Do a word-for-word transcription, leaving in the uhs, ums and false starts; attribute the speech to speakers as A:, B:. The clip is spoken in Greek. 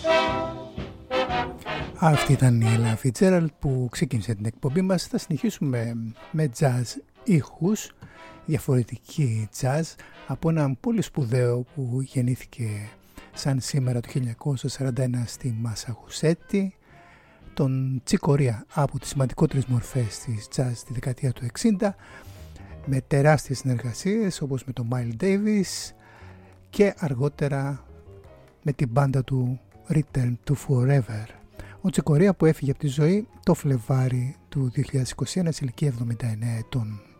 A: Αυτή ήταν η Ella Fitzgerald που ξεκίνησε την εκπομπή μας. Θα συνεχίσουμε με jazz ήχους, διαφορετική jazz από έναν πολύ σπουδαίο που γεννήθηκε σαν σήμερα το χίλια εννιακόσια σαράντα ένα στη Μασαχουσέτη, τον Chick Corea, από τις σημαντικότερες μορφές της jazz στη δεκαετία του εξήντα, με τεράστιες συνεργασίες όπως με τον Miles Davis και αργότερα με την μπάντα του Return to Forever. Ο Chick Corea που έφυγε από τη ζωή το Φλεβάρι του δύο χιλιάδες είκοσι ένα σε ηλικία εβδομήντα εννέα ετών.